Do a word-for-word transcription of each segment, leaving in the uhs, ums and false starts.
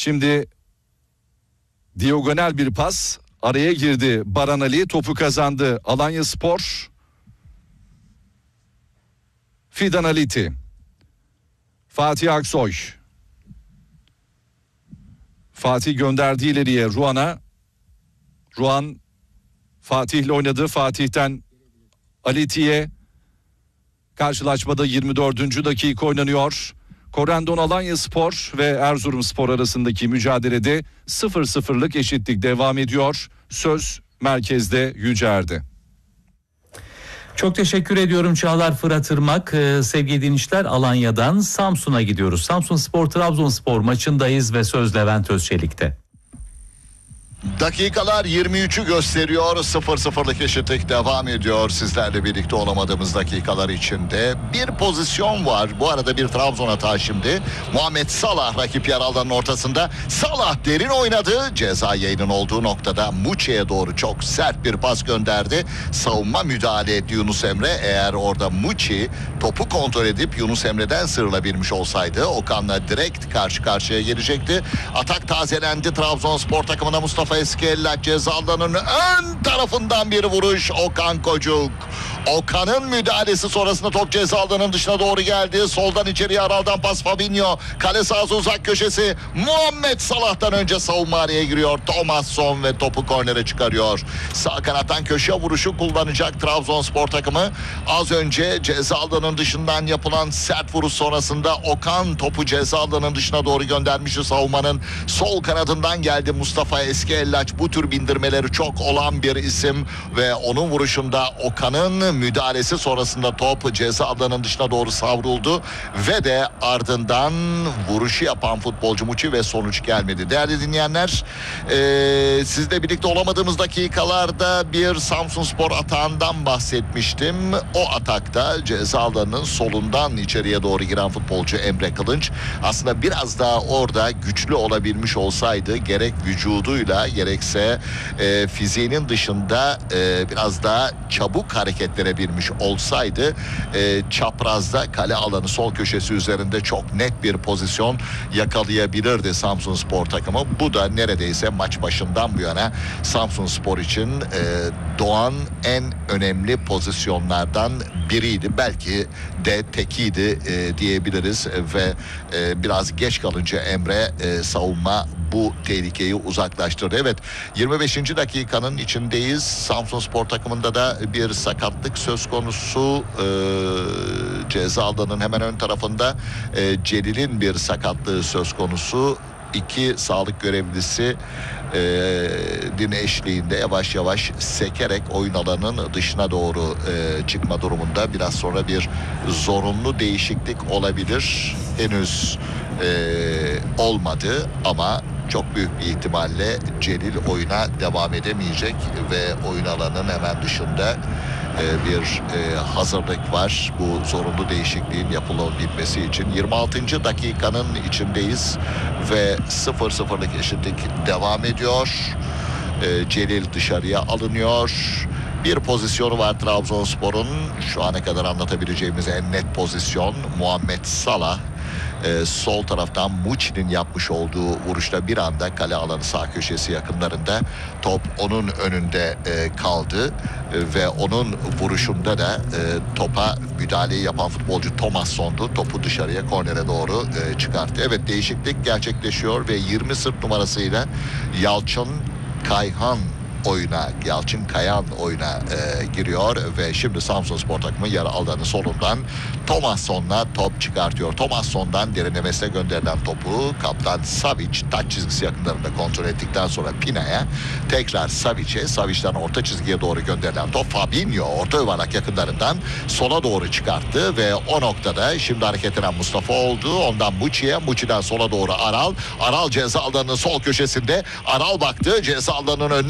Şimdi diagonal bir pas, araya girdi Baran Ali, topu kazandı Alanyaspor. Fidan Aliti, Fatih Aksoy, Fatih gönderdi ileriye Ruan'a. Ruan Fatih'le oynadı. Fatih'ten Aliti'ye. Karşılaşmada yirmi dördüncü dakika oynanıyor. Korendon Alanyaspor ve Erzurumspor arasındaki mücadelede sıfır sıfırlık eşitlik devam ediyor. Söz merkezde Yücer'de. Çok teşekkür ediyorum Çağlar Fırat Irmak. Ee, sevgili dinleyiciler, Alanya'dan Samsun'a gidiyoruz. Samsunspor Trabzonspor maçındayız ve söz Levent Özçelik'te. Dakikalar yirmi üçü gösteriyor. sıfır sıfırlık eşitlik devam ediyor. Sizlerle birlikte olamadığımız dakikalar içinde bir pozisyon var. Bu arada bir Trabzon hata şimdi. Muhammed Salah rakip yer alanın ortasında. Salah derin oynadı. Ceza yayının olduğu noktada Muçi'ye doğru çok sert bir pas gönderdi. Savunma müdahale etti Yunus Emre. Eğer orada Muçi topu kontrol edip Yunus Emre'den sıyrılabilmiş olsaydı Okan'la direkt karşı karşıya gelecekti. Atak tazelendi Trabzonspor takımına. Mustafa Eskellaç ceza alanının ön tarafından bir vuruş. Okan Kocuk. Okan'ın müdahalesi sonrasında top ceza alanının dışına doğru geldi. Soldan içeriye Aral'dan pas Fabinho. Kale sahası uzak köşesi. Muhammed Salah'tan önce savunma araya giriyor. Thomasson ve topu kornere çıkarıyor. Sağ kanattan köşe vuruşu kullanacak Trabzonspor takımı. Az önce ceza alanının dışından yapılan sert vuruş sonrasında Okan topu ceza alanının dışına doğru göndermişti. Savunmanın sol kanadından geldi Mustafa Eskellaç. Bu tür bindirmeleri çok olan bir isim ve onun vuruşunda Okan'ın müdahalesi sonrasında top ceza alanının dışına doğru savruldu ve de ardından vuruşu yapan futbolcu Muçi ve sonuç gelmedi. Değerli dinleyenler, e, sizle birlikte olamadığımız dakikalarda bir Samsunspor atağından bahsetmiştim. O atakta ceza alanının solundan içeriye doğru giren futbolcu Emre Kılınç aslında biraz daha orada güçlü olabilmiş olsaydı, gerek vücuduyla gerekse e, fiziğinin dışında e, biraz daha çabuk hareketlenebilmiş olsaydı e, çaprazda kale alanı sol köşesi üzerinde çok net bir pozisyon yakalayabilirdi Samsunspor takımı. Bu da neredeyse maç başından bu yana Samsunspor için e, doğan en önemli pozisyonlardan biriydi. Belki de tekiydi e, diyebiliriz ve e, biraz geç kalınca Emre e, savunma bu tehlikeyi uzaklaştırdı. Evet, yirmi beşinci dakikanın içindeyiz. Samsunspor takımında da bir sakatlık söz konusu. E, ceza alanının hemen ön tarafında e, Celil'in bir sakatlığı söz konusu. İki sağlık görevlisi e, din eşliğinde yavaş yavaş sekerek oyun alanının dışına doğru e, çıkma durumunda. Biraz sonra bir zorunlu değişiklik olabilir. Henüz e, olmadı ama çok büyük bir ihtimalle Celil oyuna devam edemeyecek ve oyun alanının hemen dışında e, bir e, hazırlık var bu zorunlu değişikliğin yapılabilmesi için. yirmi altıncı dakikanın içindeyiz ve sıfır sıfırlık eşitlik devam ediyor. E, Celil dışarıya alınıyor. Bir pozisyonu var Trabzonspor'un. Şu ana kadar anlatabileceğimiz en net pozisyon Muhammed Salah. Ee, sol taraftan Muçi'nin yapmış olduğu vuruşta bir anda kale alanı sağ köşesi yakınlarında top onun önünde e, kaldı e, ve onun vuruşunda da e, topa müdahaleyi yapan futbolcu Thomasson'du. Topu dışarıya kornere doğru e, çıkarttı. Evet, değişiklik gerçekleşiyor ve yirmi sırt numarasıyla Yalçın Kayhan oyuna, Yalçın Kayan oyuna e, giriyor ve şimdi Samsunspor takımı yarı alanı solundan Thomasson'la top çıkartıyor. Thomasson'dan derinlemesine gönderilen topu kaptan Savic taç çizgisi yakınlarında kontrol ettikten sonra Pina'ya, tekrar Savic'e, Savic'den orta çizgiye doğru gönderilen top Fabinho orta yuvarlak yakınlarından sola doğru çıkarttı ve o noktada şimdi hareketlenen Mustafa oldu. Ondan Muçi'ye, Muçi'den sola doğru Aral. Aral ceza alanının sol köşesinde. Aral baktı, ceza alanının önüne doğru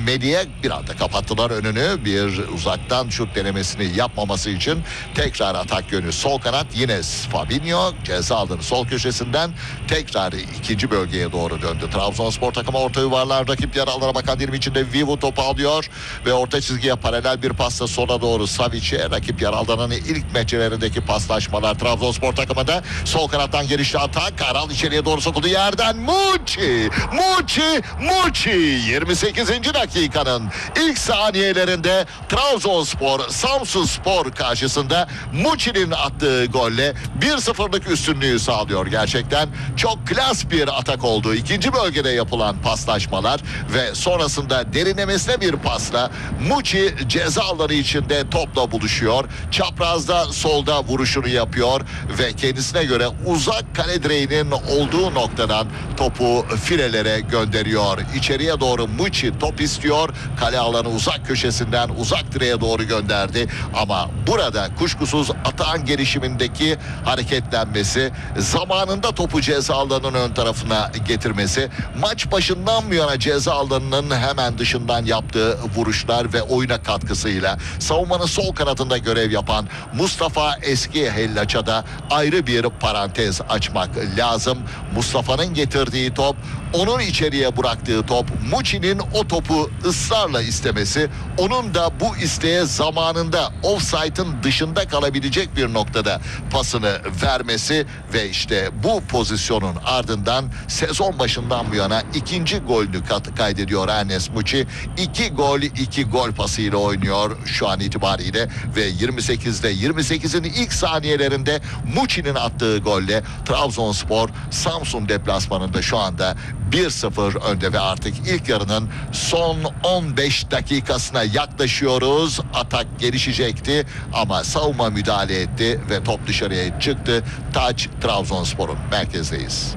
Melih'e bir anda kapattılar önünü. Bir uzaktan şut denemesini yapmaması için tekrar atak yönü sol kanat. Yine Fabinho ceza alanı sol köşesinden tekrar ikinci bölgeye doğru döndü. Trabzonspor takımı orta yuvarlar, rakip yarı alana bakan dilim içinde Vivu topu alıyor ve orta çizgiye paralel bir pasla sola doğru Savic'e, rakip yarı alanının ilk metrelerindeki paslaşmalar Trabzonspor takımında. Sol kanattan gelişli atak, Karal içeriye doğru sokuldu, yerden Muçi Muçi Muçi yirmi sekizinci dakikanın ilk saniyelerinde Trabzonspor Samsunspor karşısında Muçi'nin attığı golle bir sıfırlık üstünlüğü sağlıyor. Gerçekten çok klas bir atak oldu. İkinci bölgede yapılan paslaşmalar ve sonrasında derinlemesine bir pasla Muçi ceza alanı içinde topla buluşuyor. Çaprazda solda vuruşunu yapıyor ve kendisine göre uzak kale direğinin olduğu noktadan topu filelere gönderiyor. İçeriye doğru Muçi top istiyor. Kale alanı uzak köşesinden uzak direğe doğru gönderdi. Ama burada kuşkusuz atağın gelişimindeki hareketlenmesi, zamanında topu ceza alanının ön tarafına getirmesi, maç başından bu yana ceza alanının hemen dışından yaptığı vuruşlar ve oyuna katkısıyla savunmanın sol kanadında görev yapan Mustafa Eski Hellaç'a da ayrı bir parantez açmak lazım. Mustafa'nın getirdiği top, onun içeriye bıraktığı top, Muçi'nin o topu ısrarla istemesi, onun da bu isteğe zamanında offside'ın dışında kalabilecek bir noktada pasını vermesi ve işte bu pozisyonun ardından sezon başından bu yana ikinci golünü kaydediyor Ernest Muçi. İki gol, iki gol pasıyla oynuyor şu an itibariyle ve yirmi sekizde yirmi sekizin ilk saniyelerinde Muçi'nin attığı golle Trabzonspor Samsun deplasmanında şu anda bir sıfır önde ve artık ilk yarının son on beş dakikasına yaklaşıyoruz. Atak gelişecekti ama savunma müdahale etti ve top dışarıya çıktı. Taç Trabzonspor'un, merkezdeyiz.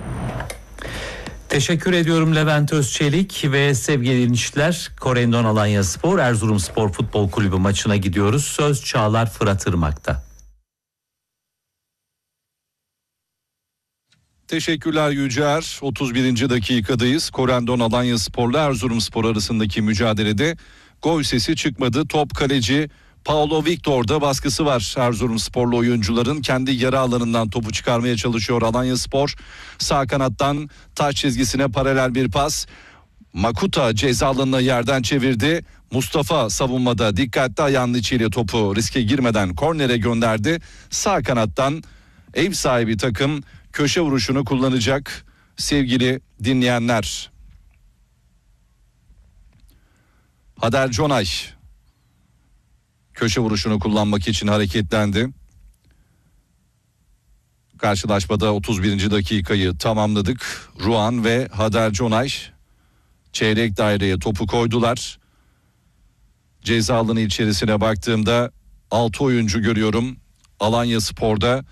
Teşekkür ediyorum Levent Özçelik ve sevgili dinleyiciler, Korendon Alanyaspor Erzurumspor Futbol Kulübü maçına gidiyoruz. Söz Çağlar Fırat Irmak'ta. Teşekkürler Yücer. otuz birinci dakikadayız. Korendon Alanyaspor'la Erzurumspor arasındaki mücadelede gol sesi çıkmadı. Top kaleci Paulo Victor'da baskısı var. Erzurumsporlu oyuncuların kendi yarı alanından topu çıkarmaya çalışıyor Alanyaspor. Sağ kanattan taç çizgisine paralel bir pas. Makuta ceza alanına yerden çevirdi. Mustafa savunmada dikkatli ayağının içiyle topu riske girmeden kornere gönderdi. Sağ kanattan ev sahibi takım köşe vuruşunu kullanacak sevgili dinleyenler. Hader Conay köşe vuruşunu kullanmak için hareketlendi. Karşılaşmada otuz birinci dakikayı tamamladık. Ruan ve Hader Conay çeyrek daireye topu koydular. Ceza alanı içerisine baktığımda altı oyuncu görüyorum Alanyaspor'da.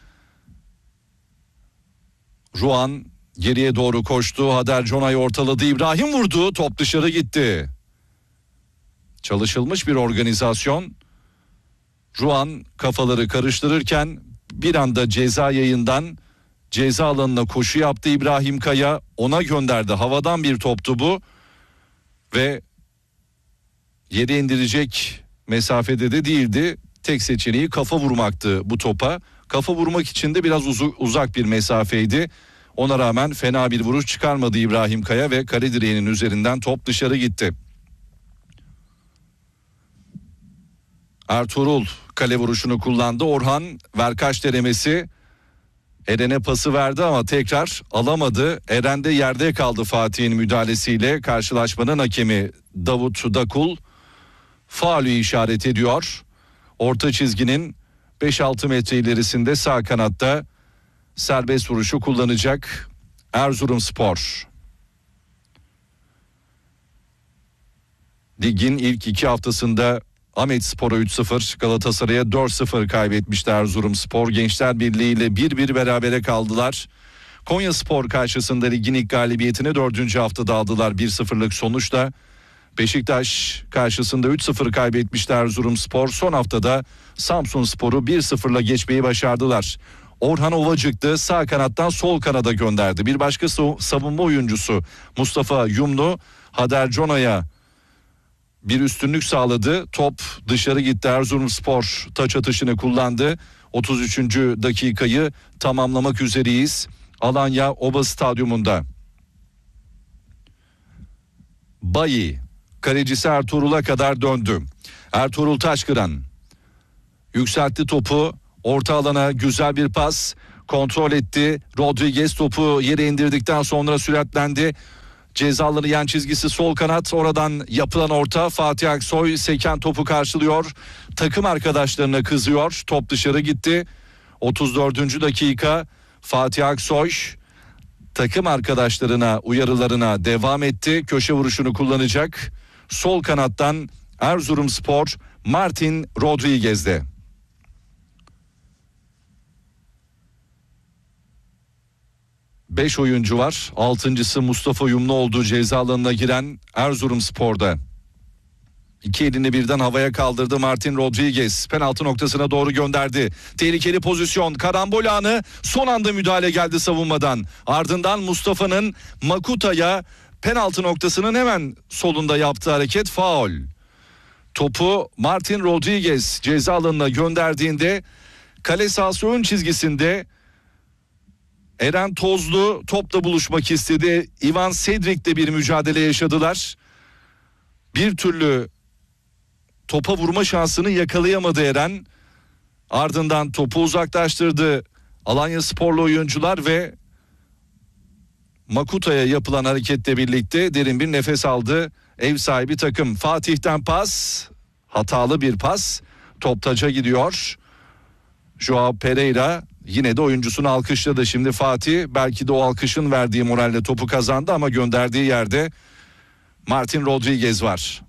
Ruan geriye doğru koştu. Hader Conay ortaladı. İbrahim vurdu. Top dışarı gitti. Çalışılmış bir organizasyon. Ruan kafaları karıştırırken bir anda ceza yayından ceza alanına koşu yaptı İbrahim Kaya. Ona gönderdi. Havadan bir toptu bu. Ve yere indirecek mesafede de değildi. Tek seçeneği kafa vurmaktı bu topa. Kafa vurmak için de biraz uzu, uzak bir mesafeydi. Ona rağmen fena bir vuruş çıkarmadı İbrahim Kaya ve kale direğinin üzerinden top dışarı gitti. Ertuğrul kale vuruşunu kullandı. Orhan verkaç denemesi. Eren'e pası verdi ama tekrar alamadı. Eren de yerde kaldı Fatih'in müdahalesiyle. Karşılaşmanın hakemi Davut Dakul faulü işaret ediyor. Orta çizginin beş altı metre ilerisinde sağ kanatta serbest vuruşu kullanacak Erzurumspor. Ligin ilk iki haftasında Ahmetspor'a üç sıfır, Galatasaray'a dört sıfır kaybetmişti Erzurumspor. Gençler Birliği ile bir bir berabere kaldılar. Konyaspor karşısında ligin ilk galibiyetini dördüncü haftada aldılar bir sıfırlık sonuçla. Beşiktaş karşısında üç sıfır kaybetmişti Erzurumspor. Son haftada Samsunspor'u bir sıfırla geçmeyi başardılar. Orhan Ovacık'tı, sağ kanattan sol kanada gönderdi. Bir başka savunma oyuncusu Mustafa Yumlu Hader Conay'a bir üstünlük sağladı. Top dışarı gitti. Erzurumspor taç atışını kullandı. otuz üçüncü dakikayı tamamlamak üzereyiz. Alanya Oba Stadyumunda. Bayi kalecisi Ertuğrul'a kadar döndü. Ertuğrul Taşkıran yükseltti topu. Orta alana güzel bir pas. Kontrol etti. Rodriguez topu yere indirdikten sonra süratlendi. Ceza alanı yan çizgisi sol kanat. Oradan yapılan orta. Fatih Aksoy seken topu karşılıyor. Takım arkadaşlarına kızıyor. Top dışarı gitti. otuz dördüncü dakika. Fatih Aksoy takım arkadaşlarına uyarılarına devam etti. Köşe vuruşunu kullanacak. Sol kanattan Erzurumspor Martin Rodriguez'de. Beş oyuncu var. Altıncısı Mustafa Yumlu olduğu ceza alanına giren Erzurumspor'da. İki elini birden havaya kaldırdı Martin Rodriguez. Penaltı noktasına doğru gönderdi. Tehlikeli pozisyon. Karambol anı. Son anda müdahale geldi savunmadan. Ardından Mustafa'nın Makuta'ya penaltı noktasının hemen solunda yaptığı hareket faul. Topu Martin Rodriguez ceza alanına gönderdiğinde kale sahası ön çizgisinde Eren Tozlu topla buluşmak istedi. Ivan Sedrik'le bir mücadele yaşadılar. Bir türlü topa vurma şansını yakalayamadı Eren. Ardından topu uzaklaştırdı Alanyasporlu oyuncular ve Makuta'ya yapılan hareketle birlikte derin bir nefes aldı ev sahibi takım. Fatih'ten pas, hatalı bir pas. Top taca gidiyor. Joao Pereira yine de oyuncusunu alkışladı. Şimdi Fatih belki de o alkışın verdiği moralle topu kazandı ama gönderdiği yerde Martin Rodriguez var.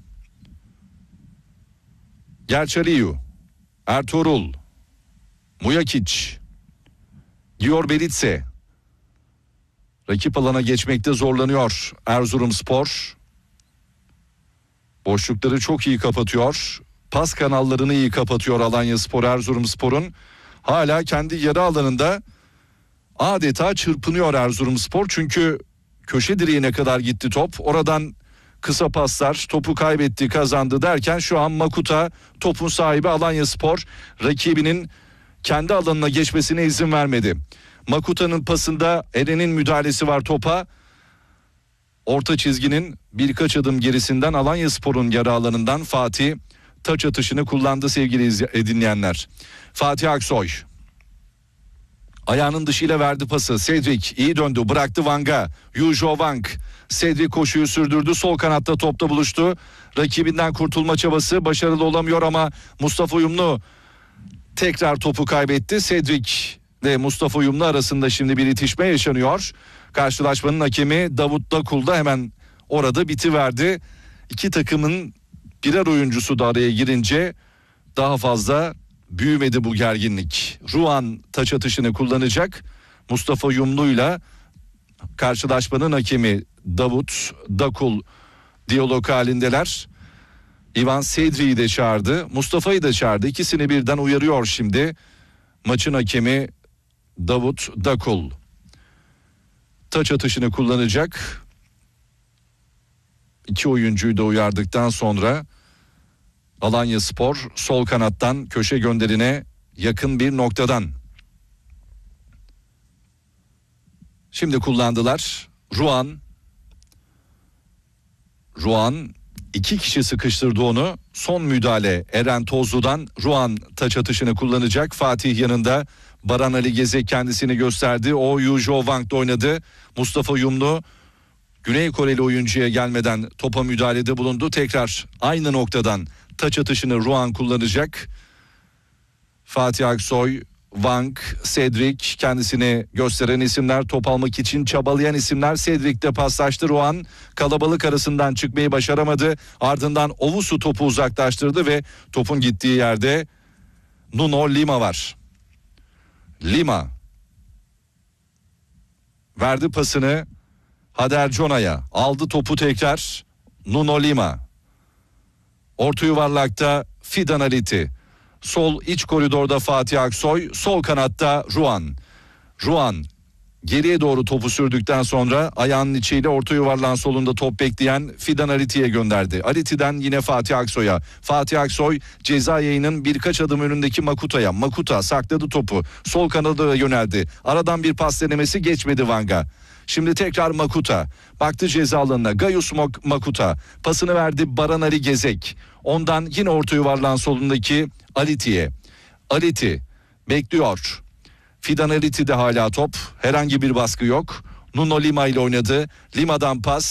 Gerçaliyu, Ertuğrul, Mujakic, Dior Belitse. Rakip alana geçmekte zorlanıyor Erzurumspor. Boşlukları çok iyi kapatıyor. Pas kanallarını iyi kapatıyor Alanyaspor. Erzurumspor'un hala kendi yarı alanında adeta çırpınıyor Erzurumspor. Çünkü köşe direğine kadar gitti top. Oradan kısa paslar, topu kaybetti, kazandı derken şu an Makuta topun sahibi Alanyaspor. Rakibinin kendi alanına geçmesine izin vermedi. Makuta'nın pasında Eren'in müdahalesi var topa. Orta çizginin birkaç adım gerisinden Alanyaspor'un yarı alanından Fatih taç atışını kullandı sevgili dinleyenler. Fatih Aksoy ayağının dışıyla verdi pası. Cedric iyi döndü, bıraktı Vang'a. Yujo Wang. Cedric koşuyu sürdürdü. Sol kanatta topla buluştu. Rakibinden kurtulma çabası başarılı olamıyor ama Mustafa Uyumlu tekrar topu kaybetti. Cedric ve Mustafa Uyumlu arasında şimdi bir itişme yaşanıyor. Karşılaşmanın hakemi Davut Dakul da hemen orada bitiverdi. İki takımın birer oyuncusu da araya girince daha fazla büyümedi bu gerginlik. Ruan taç atışını kullanacak. Mustafa Yumlu'yla karşılaşmanın hakemi Davut Dakul diyalog halindeler. Ivan Sedri'yi de çağırdı. Mustafa'yı da çağırdı. İkisini birden uyarıyor şimdi maçın hakemi Davut Dakul. Taç atışını kullanacak. İki oyuncuyu da uyardıktan sonra Alanyaspor sol kanattan köşe gönderine yakın bir noktadan. Şimdi kullandılar. Ruan. Ruan iki kişi sıkıştırdı onu. Son müdahale Eren Tozlu'dan. Ruan taç atışını kullanacak. Fatih yanında. Baran Ali Gezek kendisini gösterdi. O Yujo Wang'da oynadı. Mustafa Yumlu Güney Koreli oyuncuya gelmeden topa müdahalede bulundu. Tekrar aynı noktadan taç atışını Ruan kullanacak. Fatih Aksoy, Wang, Cedric kendisini gösteren isimler, top almak için çabalayan isimler. Cedric de paslaştı. Ruan kalabalık arasından çıkmayı başaramadı. Ardından Ovusu topu uzaklaştırdı ve topun gittiği yerde Nuno Lima var. Lima verdi pasını Hader Cona'ya, aldı topu tekrar Nuno Lima. Orta yuvarlakta Fidan Aliti. Sol iç koridorda Fatih Aksoy, sol kanatta Ruan. Ruan Geriye doğru topu sürdükten sonra ayağının içiyle orta yuvarlağın solunda top bekleyen Fidan Ariti'ye gönderdi. Ariti'den yine Fatih Aksoy'a. Fatih Aksoy ceza yayının birkaç adım önündeki Makuta'ya. Makuta sakladı topu. Sol kanada yöneldi. Aradan bir pas denemesi geçmedi Vanga. Şimdi tekrar Makuta. Baktı ceza alanına. Gayus Makuta. Pasını verdi Baran Ali Gezek. Ondan yine orta yuvarlağın solundaki Ariti'ye. Ariti bekliyor. Fidan Ariti'de hala top. Herhangi bir baskı yok. Nuno Lima ile oynadı. Lima'dan pas.